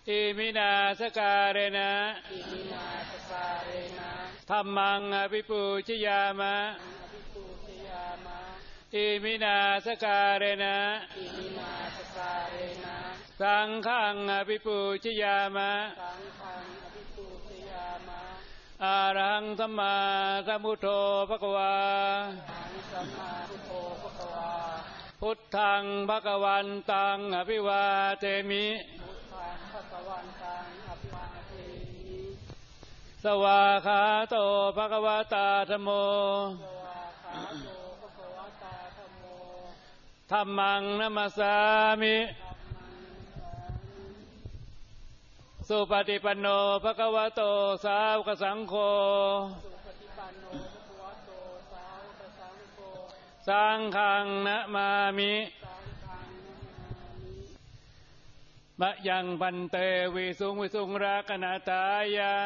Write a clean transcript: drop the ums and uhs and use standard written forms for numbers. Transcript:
อิมินาสการณะธัมมังอภิปูชยามะอิมินาสการณะสังฆังอภิปูชยามะอะระหังสัมมาสัมพุทโธภควาพุทธังภควันตังอภิวาเทมิสวากขาโตภควตาธัมโมธัมมังนัมมัสสามิสุปฏิปันโนภควโตสาวกสังโฆสังฆังนะมามิมะยังพันเตวิสุงวิสุงรักขณตายะ